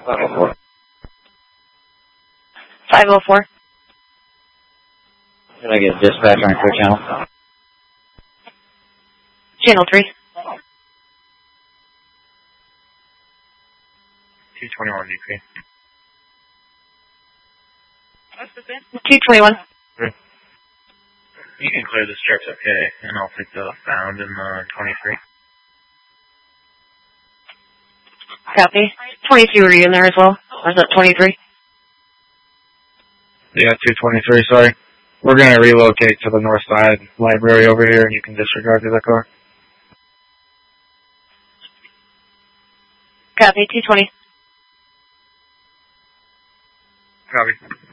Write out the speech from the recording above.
504. 504. Can I get dispatch on clear channel? Channel 3. 221 DP. 221. You can clear the strips, okay, and I'll take the found in 23. Copy. 22, were you in there as well? Or is that 23? Yeah, 223, sorry. We're going to relocate to the north side library over here, and you can disregard the car. Copy. 220. Copy.